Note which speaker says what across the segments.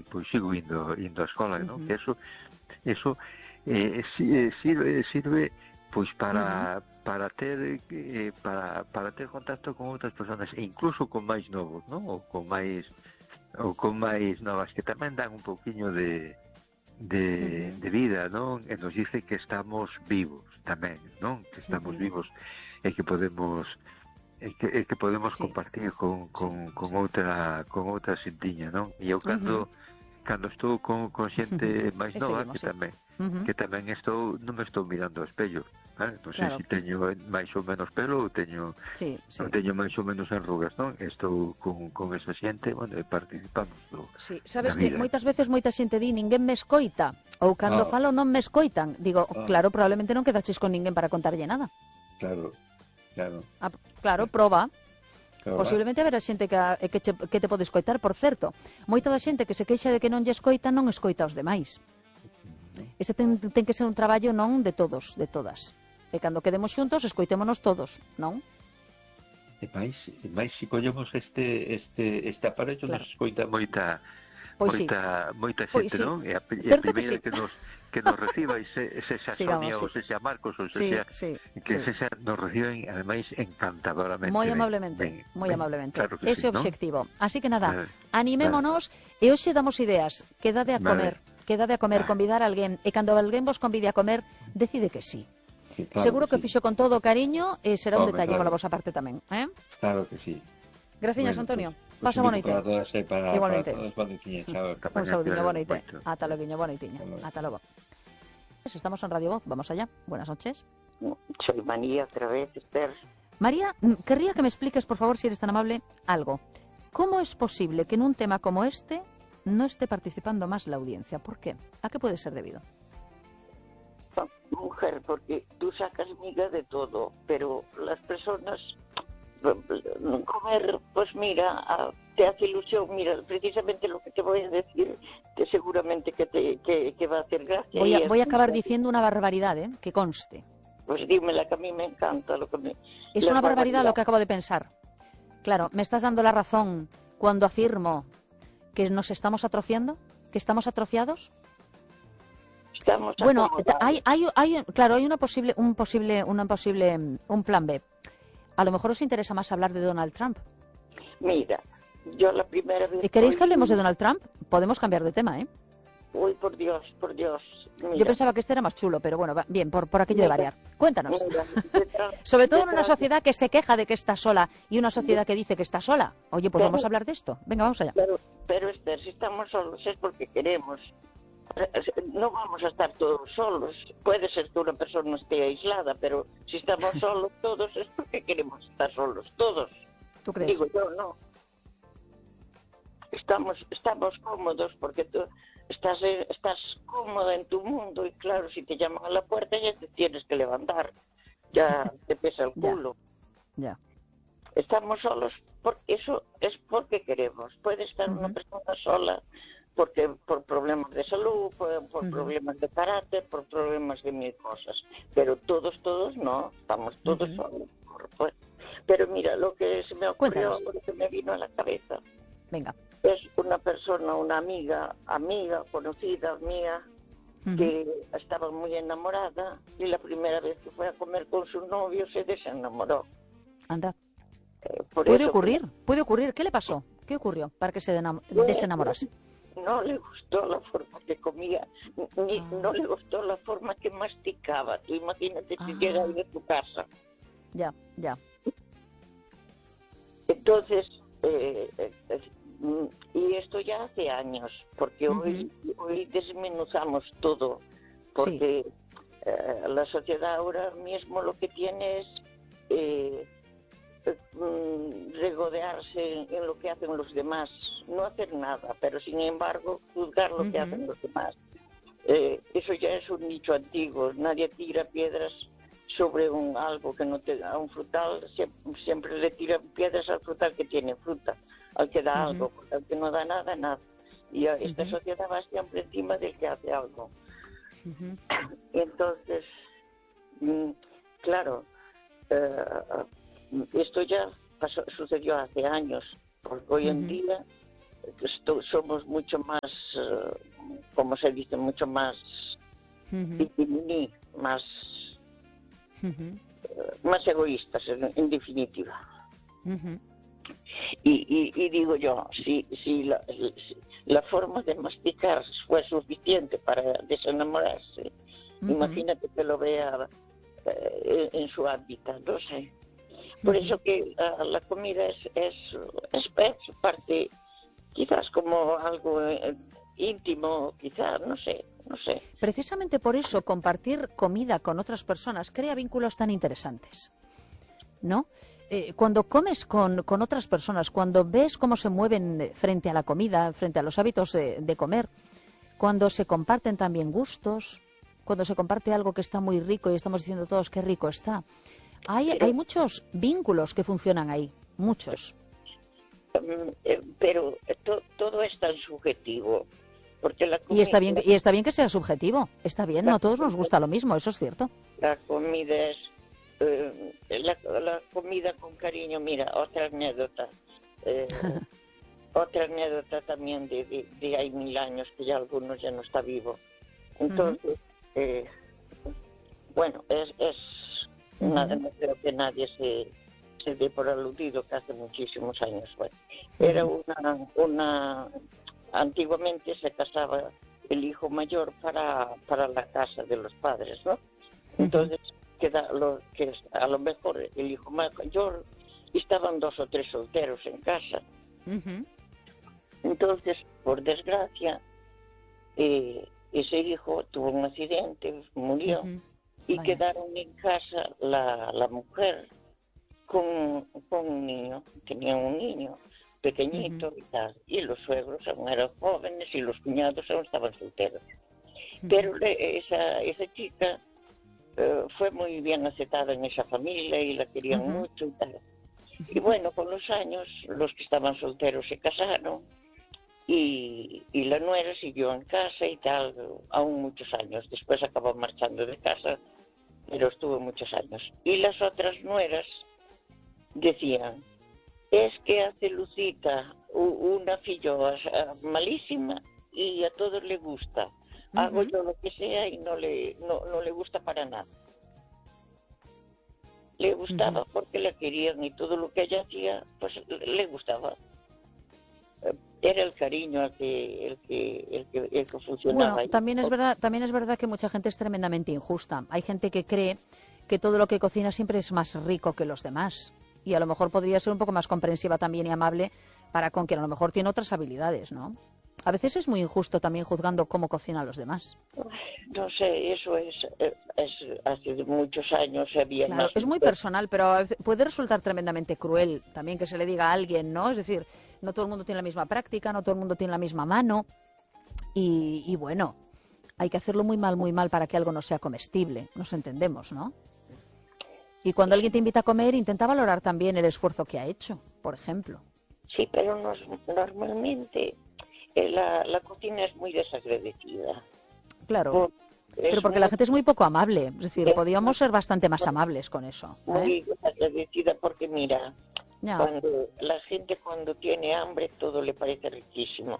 Speaker 1: pois sigo indo á escola, non? Que eso sirve pois para ter contacto con outras persoas e incluso con máis novos, non? Ou con máis novas que tamén dan un pouquiño de vida, non? E nos dice que estamos vivos tamén, non? Que estamos vivos e que podemos compartir con outra xentiña, non? E eu cando estou con xente máis nova que tamén non me estou mirando ao espello, non sei se teño máis ou menos pelo ou teño máis ou menos arrugas, non? Estou con esa xente, bueno, e participamos
Speaker 2: sabes que moitas veces moita xente di ninguén me escoita, ou cando falo non me escoitan, digo, claro, probablemente non quedaches con ninguén para contarlle nada. Claro, proba. Posiblemente haberá xente que te pode escoitar, por certo. Moita da xente que se queixa de que non lle escoita non escoita aos demais. Este ten que ser un traballo non de todos, de todas. E cando quedemos xuntos, escoitémonos todos, non?
Speaker 1: E máis se collemos este aparello nos escoita moita xente, non? E a primeira que nos reciba ese xa Sonia ou ese xa Marcos ou ese xa nos reciben ademais encantadoramente
Speaker 2: moi amablemente,
Speaker 1: claro
Speaker 2: ese objetivo, así que nada, animémonos e hoxe damos ideas, quedade a comer convidar a alguén e cando alguén vos convide a comer decide que sí. Seguro que fixo con todo o cariño e será un detalle pola vosa parte tamén,
Speaker 1: Claro que sí.
Speaker 2: Graciñas, Antonio. Pasa boa noite.
Speaker 1: Igualmente.
Speaker 2: Un saudiño, boa noite. Ata loguiño, boa noitiña. Ata logo. Estamos en Radio Voz, vamos allá. Buenas noches.
Speaker 3: Soy María, otra vez, Esther.
Speaker 2: María, querría que me expliques, por favor, si eres tan amable, algo. ¿Cómo es posible que en un tema como este no esté participando más la audiencia? ¿Por qué? ¿A qué puede ser debido?
Speaker 3: Mujer, porque tú sacas miga de todo, pero las personas... comer, pues mira, te hace ilusión. Mira, precisamente lo que te voy a decir, que seguramente que va a hacer gracia.
Speaker 2: Voy a acabar diciendo una barbaridad, que conste.
Speaker 3: Pues dímela, que a mí me encanta lo que me...
Speaker 2: Es una barbaridad lo que acabo de pensar. Claro, me estás dando la razón cuando afirmo que nos estamos atrofiando, que estamos atrofiados. Bueno, hay un plan B. A lo mejor os interesa más hablar de Donald Trump.
Speaker 3: Mira, yo la primera vez...
Speaker 2: ¿Queréis que hablemos de Donald Trump? Podemos cambiar de tema, ¿eh?
Speaker 3: Uy, por Dios. Mira.
Speaker 2: Yo pensaba que este era más chulo, pero bueno, bien, por aquello de variar. Cuéntanos. Sobre todo en una sociedad que se queja de que está sola y una sociedad que dice que está sola. Oye, pues vamos a hablar de esto. Venga, vamos allá.
Speaker 3: Pero Esther, si estamos solos es porque queremos. No vamos a estar todos solos. Puede ser que una persona esté aislada, pero si estamos solos todos es porque queremos estar solos, todos.
Speaker 2: ¿Tú crees?
Speaker 3: Digo yo, no. Estamos cómodos porque tú estás cómoda en tu mundo y claro, si te llaman a la puerta ya te tienes que levantar. Ya te pesa el culo.
Speaker 2: Ya.
Speaker 3: Estamos solos, eso es porque queremos. Puede estar una persona sola porque por problemas de salud, por problemas de carácter, por problemas de mil cosas. Pero todos no, estamos todos solos. Pero mira, lo que se me ocurrió, lo que me vino a la cabeza,
Speaker 2: venga,
Speaker 3: es una persona, una amiga, conocida mía, que estaba muy enamorada y la primera vez que fue a comer con su novio se desenamoró.
Speaker 2: Anda. Puede ocurrir. ¿Qué le pasó? ¿Qué ocurrió para que se desenamorase?
Speaker 3: No le gustó la forma que comía, no le gustó la forma que masticaba. Tú imagínate si llega ahí de tu casa.
Speaker 2: Ya.
Speaker 3: Entonces, y esto ya hace años, porque hoy desmenuzamos todo, porque la sociedad ahora mismo lo que tiene es regodearse en lo que hacen los demás, no hacer nada, pero sin embargo juzgar lo que hacen los demás. Eso ya es un dicho antiguo. Nadie tira piedras sobre algo que no te da un frutal, siempre le tiran piedras al frutal que tiene fruta, al que da algo, al que no da nada. Y esta sociedad va siempre encima del que hace algo. Entonces, claro, esto ya sucedió hace años, porque hoy en día somos mucho más, como se dice, mucho más más más egoístas, en definitiva. Y digo yo, si la forma de masticar fue suficiente para desenamorarse, imagínate que lo vea en su hábitat, no sé. Por eso que la comida es parte, quizás como algo íntimo, quizás, no sé.
Speaker 2: Precisamente por eso compartir comida con otras personas crea vínculos tan interesantes, ¿no? Cuando comes con otras personas, cuando ves cómo se mueven frente a la comida, frente a los hábitos de comer, cuando se comparten también gustos, cuando se comparte algo que está muy rico y estamos diciendo todos qué rico está, hay muchos vínculos que funcionan ahí, muchos.
Speaker 3: Pero todo es tan subjetivo. Porque la comida,
Speaker 2: y está bien que sea subjetivo, está bien, no a todos nos gusta lo mismo, eso es cierto.
Speaker 3: La comida es la comida con cariño. Mira, otra anécdota también de hay 1000 años, que ya algunos ya no está vivo. Entonces, bueno, no creo que nadie se dé por aludido que hace muchísimos años fue. Era antiguamente se casaba el hijo mayor para la casa de los padres, ¿no? Entonces, a lo mejor el hijo mayor, estaban 2 o 3 solteros en casa. Entonces, por desgracia, ese hijo tuvo un accidente, murió, y quedaron en casa la mujer con un niño, tenía un niño pequeñito y tal, y los suegros aún eran jóvenes y los cuñados aún estaban solteros. Pero esa chica fue muy bien aceptada en esa familia y la querían mucho y tal. Y bueno, con los años, los que estaban solteros se casaron y la nuera siguió en casa y tal, aún muchos años. Después acabó marchando de casa, pero estuvo muchos años. Y las otras nueras decían: es que hace Lucita una filloa malísima y a todos le gusta. Hago yo lo que sea y no le gusta para nada. Le gustaba porque la querían y todo lo que ella hacía, pues le gustaba. Era el cariño el que funcionaba.
Speaker 2: Bueno, también es verdad que mucha gente es tremendamente injusta. Hay gente que cree que todo lo que cocina siempre es más rico que los demás. Y a lo mejor podría ser un poco más comprensiva también y amable para con quien a lo mejor tiene otras habilidades, ¿no? A veces es muy injusto también juzgando cómo cocinan los demás.
Speaker 3: No sé, eso es hace muchos años había
Speaker 2: claro,
Speaker 3: más...
Speaker 2: Es muy personal, pero puede resultar tremendamente cruel también que se le diga a alguien, ¿no? Es decir, no todo el mundo tiene la misma práctica, no todo el mundo tiene la misma mano y bueno, hay que hacerlo muy mal para que algo no sea comestible, nos entendemos, ¿no? Y cuando alguien te invita a comer, intenta valorar también el esfuerzo que ha hecho, por ejemplo.
Speaker 3: Sí, pero normalmente la cocina es muy desagradecida.
Speaker 2: Claro, pero porque la gente es muy poco amable. Es decir, podríamos ser bastante más amables con eso.
Speaker 3: Muy desagradecida porque, mira, la gente cuando tiene hambre todo le parece riquísimo.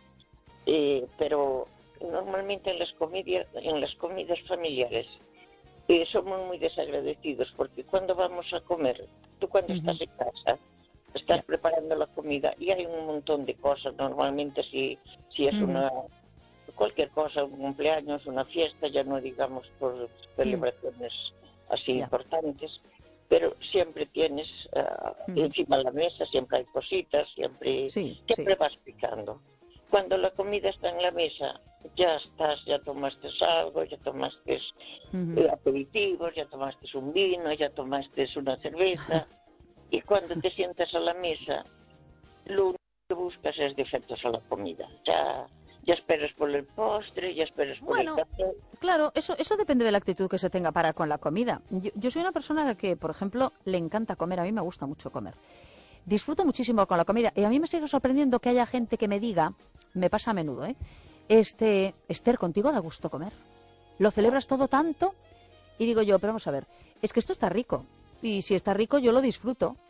Speaker 3: Pero normalmente en las comidas familiares somos muy desagradecidos porque cuando vamos a comer, tú cuando estás en casa, estás preparando la comida y hay un montón de cosas. Normalmente si es cualquier cosa, un cumpleaños, una fiesta, ya no digamos por celebraciones así importantes, pero siempre tienes encima de la mesa, siempre hay cositas, siempre vas picando. Cuando la comida está en la mesa, ya tomaste algo, ya tomaste aperitivos, ya tomaste un vino, ya tomaste una cerveza, y cuando te sientas a la mesa, lo único que buscas es defectos a la comida. Ya esperas por el postre, ya esperas por el café.
Speaker 2: Claro, eso depende de la actitud que se tenga para con la comida. Yo soy una persona a la que, por ejemplo, le encanta comer, a mí me gusta mucho comer. Disfruto muchísimo con la comida y a mí me sigue sorprendiendo que haya gente que me diga, me pasa a menudo, Esther, ¿contigo da gusto comer? ¿Lo celebras todo tanto? Y digo yo, pero vamos a ver, es que esto está rico y si está rico yo lo disfruto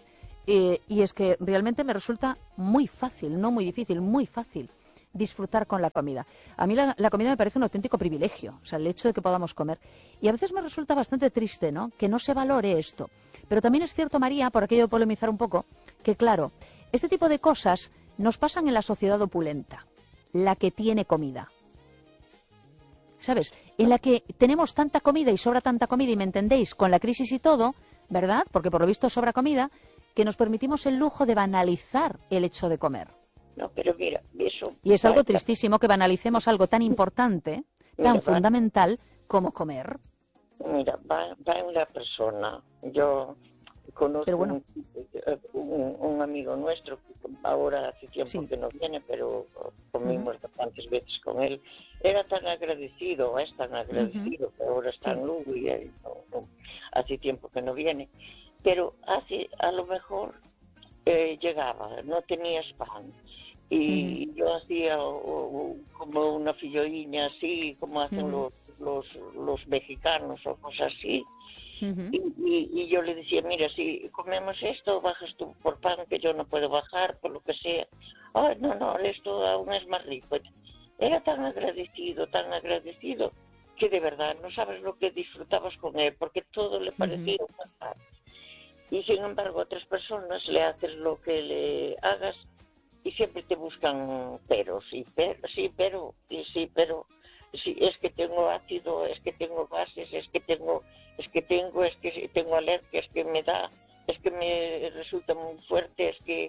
Speaker 2: y es que realmente me resulta muy fácil, no muy difícil, muy fácil disfrutar con la comida. A mí la comida me parece un auténtico privilegio, o sea, el hecho de que podamos comer. Y a veces me resulta bastante triste, ¿no?, que no se valore esto. Pero también es cierto, María, por aquello de polemizar un poco, que claro, este tipo de cosas nos pasan en la sociedad opulenta, la que tiene comida. ¿Sabes? En la que tenemos tanta comida y sobra tanta comida, y me entendéis, con la crisis y todo, ¿verdad? Porque por lo visto sobra comida, que nos permitimos el lujo de banalizar el hecho de comer.
Speaker 3: No, pero mira, eso...
Speaker 2: Y es algo tristísimo que banalicemos algo tan importante, tan fundamental como comer.
Speaker 3: Mira, va en la persona. Yo conozco un amigo nuestro, que ahora hace tiempo que no viene, pero comimos bastantes veces con él. Era tan agradecido, es tan agradecido, que ahora está en Lugo y él hace tiempo que no viene. Pero a lo mejor llegaba, no tenías pan. Y yo hacía como una filloiña así, como hacen los mexicanos o cosas así. Y yo le decía, mira, si comemos esto, bajas tú por pan, que yo no puedo bajar, por lo que sea. Ay, no, esto aún es más rico. Era tan agradecido, que de verdad no sabes lo que disfrutabas con él, porque todo le parecía un manjar. Y sin embargo, a otras personas le haces lo que le hagas y siempre te buscan peros, pero es que tengo ácido, es que tengo gases, es que tengo alergia, es que me da, es que me resulta muy fuerte, es que.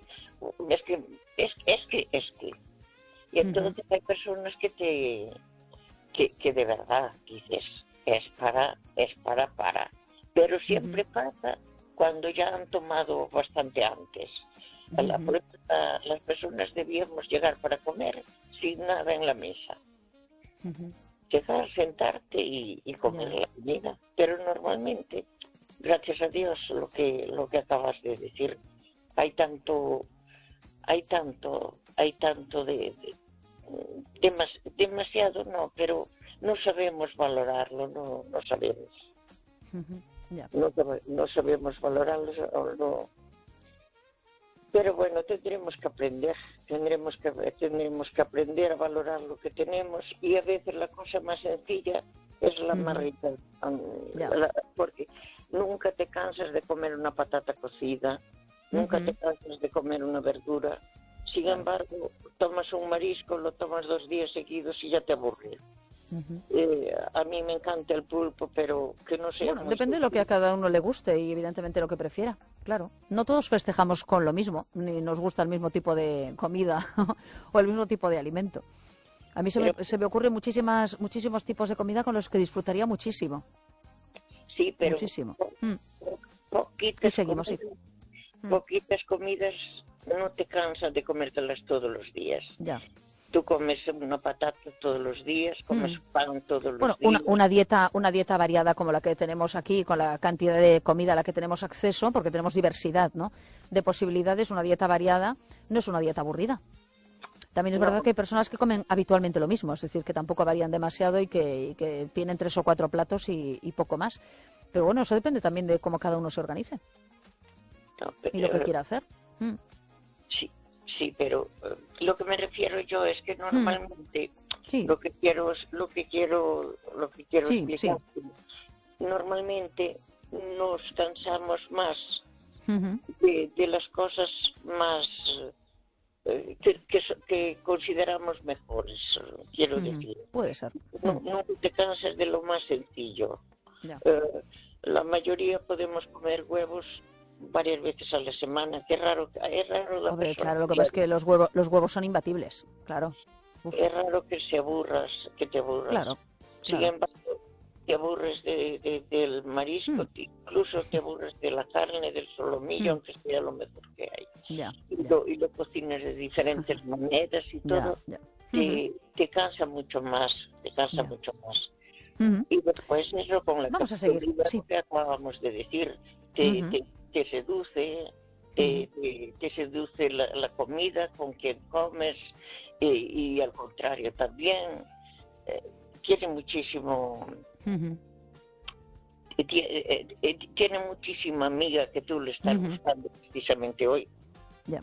Speaker 3: Y entonces hay personas que de verdad dices, es para, pero siempre pasa cuando ya han tomado bastante antes. Las personas debíamos llegar para comer sin nada en la mesa. Llegar, sentarte y comer la comida. Pero normalmente, gracias a Dios, lo que acabas de decir, hay tanto demasiado no, pero no sabemos valorarlo, no sabemos. No sabemos valorarlo, no. Pero bueno, tendremos que aprender a valorar lo que tenemos, y a veces la cosa más sencilla es la más rica, porque nunca te cansas de comer una patata cocida, nunca te cansas de comer una verdura. Sin embargo, tomas un marisco, lo tomas 2 días seguidos y ya te aburre. A mí me encanta el pulpo, pero que no sea...
Speaker 2: Bueno, depende de lo que a cada uno le guste y evidentemente lo que prefiera, claro. No todos festejamos con lo mismo, ni nos gusta el mismo tipo de comida o el mismo tipo de alimento. A mí se me ocurren muchísimos tipos de comida con los que disfrutaría muchísimo.
Speaker 3: Sí, pero...
Speaker 2: Muchísimo.
Speaker 3: Poquitas comidas no te cansas de comértelas todos los días.
Speaker 2: Ya.
Speaker 3: Tú comes una patata todos los días, comes pan todos los días.
Speaker 2: Una dieta variada como la que tenemos aquí, con la cantidad de comida a la que tenemos acceso, porque tenemos diversidad, ¿no?, de posibilidades. Una dieta variada no es una dieta aburrida. También es verdad que hay personas que comen habitualmente lo mismo, es decir, que tampoco varían demasiado y que tienen 3 o 4 platos y poco más. Pero bueno, eso depende también de cómo cada uno se organice y lo que quiera hacer.
Speaker 3: Sí, pero lo que me refiero yo es que normalmente lo que quiero explicar, normalmente nos cansamos más de las cosas más que consideramos mejores, quiero decir.
Speaker 2: Puede ser.
Speaker 3: No te cansas de lo más sencillo. La mayoría podemos comer huevos varias veces a la semana. Es raro
Speaker 2: Hombre, claro, lo que pasa es que los huevos son imbatibles, claro.
Speaker 3: Es raro que te aburras.
Speaker 2: Claro.
Speaker 3: Sin embargo, te aburres del marisco, incluso te aburres de la carne, del solomillo, aunque sea lo mejor que hay. Y lo cocinas de diferentes maneras y todo. Te cansa mucho más, Y después eso con la comida que acabamos de decir, te seduce, te seduce la comida con quien comes, y al contrario también tiene muchísimo tiene muchísima amiga que tú le estás buscando precisamente hoy.
Speaker 2: Ya.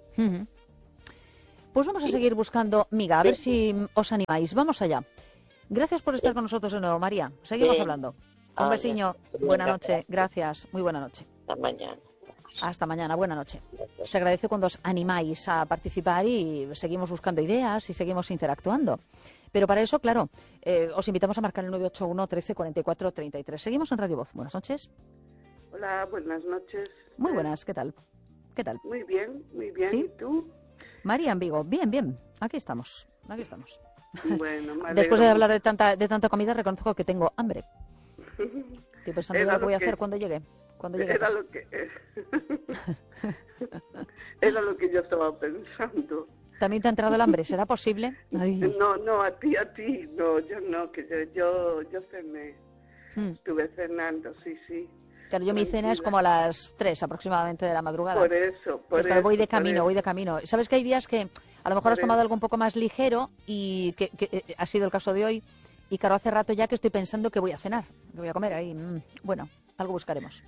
Speaker 2: Pues vamos a seguir buscando miga, a ver si os animáis. Vamos allá. Gracias por estar con nosotros de nuevo, María. Seguimos hablando. Un besiño. Buena noche. Gracias. Muy buena noche.
Speaker 3: Hasta mañana.
Speaker 2: Hasta mañana. Buena noche. Se agradece cuando os animáis a participar y seguimos buscando ideas y seguimos interactuando. Pero para eso, claro, os invitamos a marcar el 981 13 44 33. Seguimos en Radio Voz. Buenas noches.
Speaker 4: Hola, buenas noches.
Speaker 2: Muy buenas. ¿Qué tal? ¿Qué tal?
Speaker 4: Muy bien, muy bien.
Speaker 2: ¿Sí?
Speaker 4: ¿Y tú?
Speaker 2: María en Vigo. Bien, bien. Aquí estamos. Aquí estamos.
Speaker 4: Bueno,
Speaker 2: Después de hablar de tanta comida, reconozco que tengo hambre. Estoy pensando en lo que voy a hacer cuando llegue.
Speaker 4: Era lo que era lo que yo estaba pensando.
Speaker 2: ¿También te ha entrado el hambre? ¿Será posible? Ay.
Speaker 4: No, a ti, no, yo no, que yo cené. Estuve cenando, sí.
Speaker 2: Claro, yo mi cena es como a las 3 aproximadamente de la madrugada.
Speaker 4: Por eso.
Speaker 2: Voy de camino. ¿Sabes que hay días que a lo mejor has tomado algo un poco más ligero y que ha sido el caso de hoy? Y claro, hace rato ya que estoy pensando que voy a cenar, que voy a comer ahí. Bueno, algo buscaremos.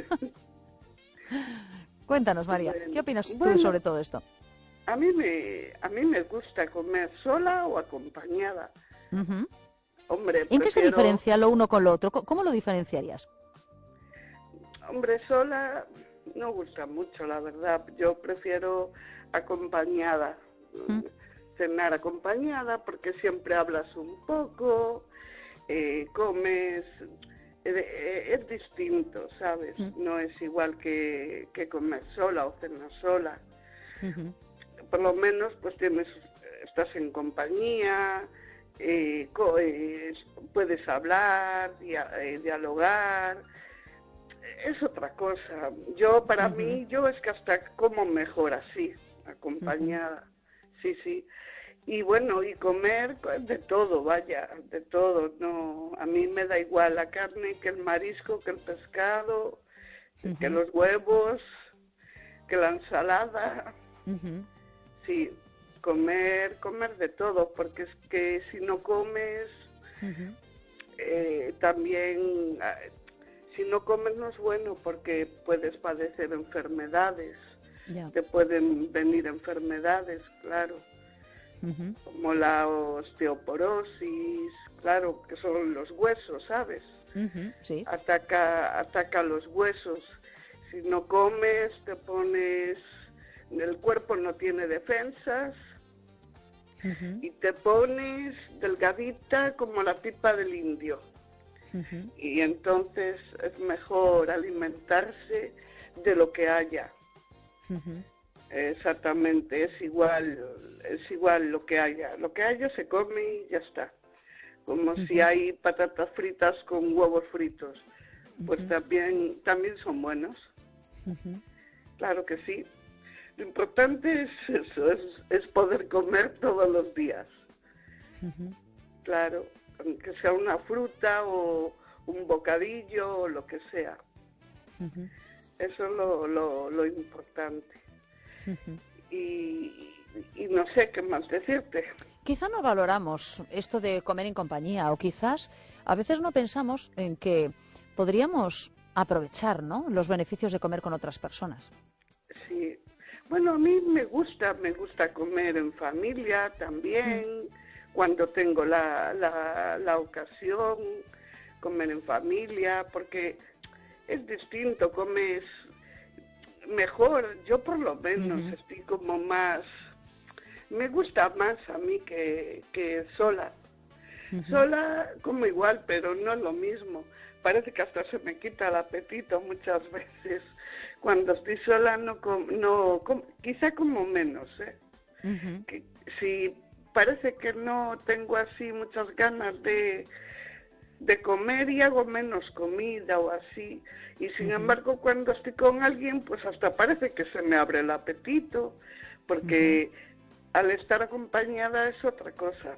Speaker 2: Cuéntanos, María,
Speaker 4: Bueno,
Speaker 2: ¿qué opinas tú sobre todo esto?
Speaker 4: A mí me gusta comer sola o acompañada. Hombre,
Speaker 2: ¿En qué se diferencia lo uno con lo otro? ¿Cómo lo diferenciarías?
Speaker 4: Hombre, sola no gusta mucho, la verdad. Yo prefiero acompañada. Cenar acompañada porque siempre hablas un poco, comes, es distinto, ¿sabes? No es igual que comer sola o cenar sola. Por lo menos pues estás en compañía, puedes hablar, dialogar. Es otra cosa. Para mí, es que hasta como mejor así, acompañada. Sí. Y bueno, y comer de todo, vaya, de todo. No, a mí me da igual la carne que el marisco, que el pescado, que los huevos, que la ensalada. Sí, comer de todo, porque es que si no comes, también, si no comes no es bueno porque puedes padecer enfermedades. Te pueden venir enfermedades, claro, como la osteoporosis, claro, que son los huesos, ¿sabes? Sí. Ataca los huesos. Si no comes, el cuerpo no tiene defensas y te pones delgadita como la pipa del indio. Y entonces es mejor alimentarse de lo que haya. Exactamente, es igual lo que haya se come y ya está. Como si hay patatas fritas con huevos fritos, pues también son buenos. Claro que sí. Lo importante es eso, es poder comer todos los días. Claro, aunque sea una fruta o un bocadillo o lo que sea. Eso es lo importante. Y no sé qué más decirte.
Speaker 2: Quizá no valoramos esto de comer en compañía, o quizás a veces no pensamos en que podríamos aprovechar, ¿no?, los beneficios de comer con otras personas.
Speaker 4: Sí. Bueno, a mí me gusta comer en familia también, cuando tengo la ocasión, comer en familia, porque es distinto, comes mejor. Yo por lo menos estoy como más, me gusta más a mí que sola. Sola como igual, pero no es lo mismo. Parece que hasta se me quita el apetito muchas veces. Cuando estoy sola quizá como menos, que si parece que no tengo así muchas ganas de comer y hago menos comida o así, y sin embargo cuando estoy con alguien pues hasta parece que se me abre el apetito, porque al estar acompañada es otra cosa.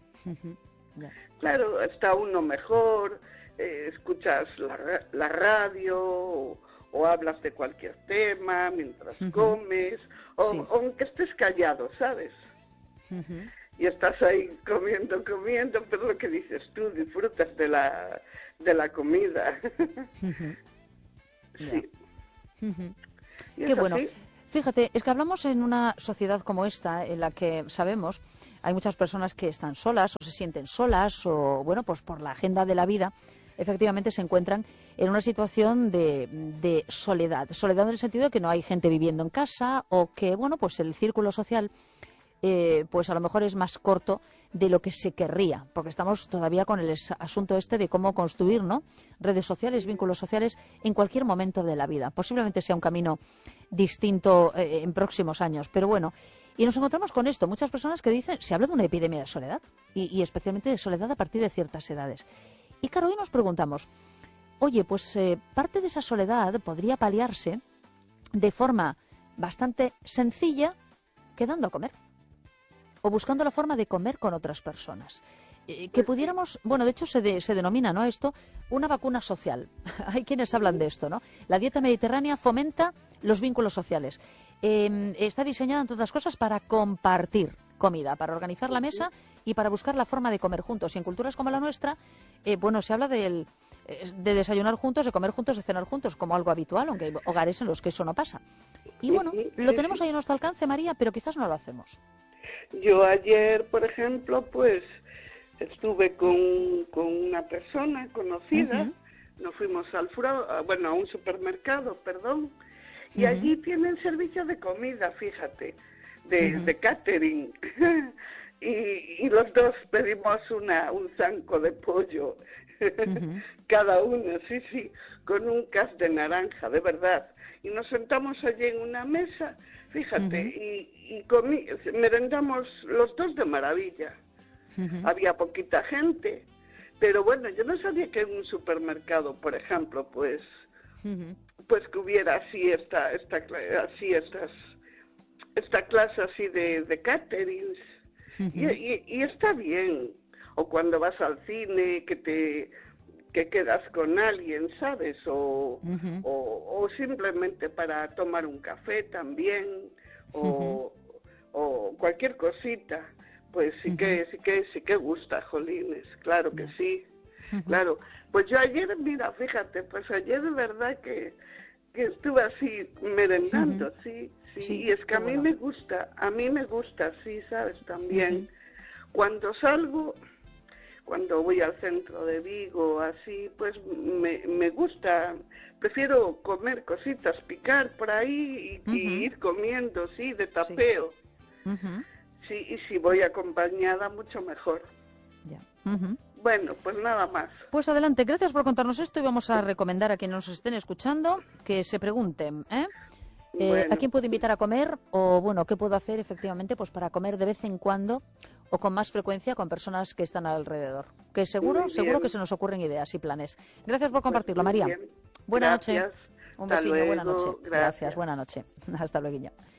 Speaker 4: Claro, está uno mejor, escuchas la radio o hablas de cualquier tema mientras comes, aunque estés callado, ¿sabes? Y estás ahí comiendo, pero lo que dices tú, disfrutas de de la comida. Sí.
Speaker 2: Qué bueno. Fíjate, es que hablamos en una sociedad como esta, en la que sabemos, hay muchas personas que están solas o se sienten solas o, bueno, pues por la agenda de la vida, efectivamente se encuentran en una situación de soledad. Soledad en el sentido de que no hay gente viviendo en casa o que, bueno, pues el círculo social pues a lo mejor es más corto de lo que se querría, porque estamos todavía con el asunto este de cómo construir, ¿no?, redes sociales, vínculos sociales en cualquier momento de la vida. Posiblemente sea un camino distinto en próximos años, pero bueno. Y nos encontramos con esto, muchas personas que dicen, se habla de una epidemia de soledad, y especialmente de soledad a partir de ciertas edades. Y claro, hoy nos preguntamos, oye, pues parte de esa soledad podría paliarse de forma bastante sencilla quedando a comer o buscando la forma de comer con otras personas. Que pudiéramos, bueno, de hecho se denomina, ¿no?, esto una vacuna social. Hay quienes hablan de esto, ¿no? La dieta mediterránea fomenta los vínculos sociales. Está diseñada, entre otras cosas, para compartir comida, para organizar la mesa y para buscar la forma de comer juntos. Y en culturas como la nuestra, bueno, se habla de desayunar juntos, de comer juntos, de cenar juntos, como algo habitual, aunque hay hogares en los que eso no pasa. Y bueno, lo tenemos ahí a nuestro alcance, María, pero quizás no lo hacemos.
Speaker 4: Yo ayer, por ejemplo, pues estuve con una persona conocida, nos fuimos a un supermercado, perdón, y allí tienen servicio de comida, fíjate, de catering. y los dos pedimos un zanco de pollo, cada uno, sí, con un cas de naranja, de verdad. Y nos sentamos allí en una mesa, fíjate, y merendamos los dos de maravilla. Había poquita gente, pero bueno, yo no sabía que en un supermercado, por ejemplo, pues que hubiera así esta clase así de caterings. Y está bien. O cuando vas al cine, que quedas con alguien, ¿sabes? O simplemente para tomar un café también, o cualquier cosita. Pues sí que gusta, jolines, claro que sí, claro. Pues yo ayer, mira, fíjate, pues ayer de verdad que estuve así merendando, sí, y es que a mí me gusta, sí, ¿sabes? También, cuando salgo, cuando voy al centro de Vigo, así, pues me gusta, prefiero comer cositas, picar por ahí y ir comiendo, sí, de tapeo. Sí, y si voy acompañada, mucho mejor.
Speaker 2: Ya.
Speaker 4: Bueno, pues nada más.
Speaker 2: Pues adelante, gracias por contarnos esto y vamos a recomendar a quienes nos estén escuchando que se pregunten, ¿a quién puedo invitar a comer? O, bueno, ¿qué puedo hacer efectivamente pues para comer de vez en cuando o con más frecuencia con personas que están alrededor? Que seguro que se nos ocurren ideas y planes. Gracias por compartirlo, María. Buena noche. Un besito, buena noche. Gracias, buena noche. Hasta luego.